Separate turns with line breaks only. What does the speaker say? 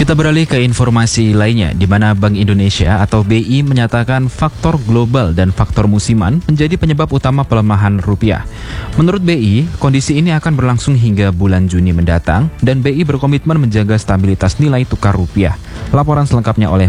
Kita beralih ke informasi lainnya, di mana Bank Indonesia atau BI menyatakan faktor global dan faktor musiman menjadi penyebab utama pelemahan rupiah. Menurut BI, kondisi ini akan berlangsung hingga bulan Juni mendatang dan BI berkomitmen menjaga stabilitas nilai tukar rupiah. Laporan selengkapnya oleh